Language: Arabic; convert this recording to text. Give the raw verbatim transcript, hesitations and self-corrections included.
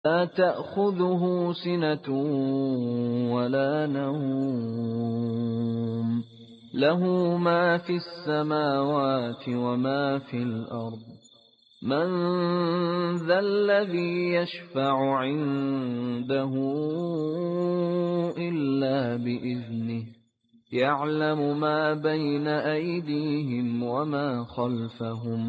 لا تأخذه سنة ولا نوم، له ما في السماوات وما في الأرض. من ذا الذي يشفع عنده إلا بإذنه، يعلم ما بين أيديهم وما خلفهم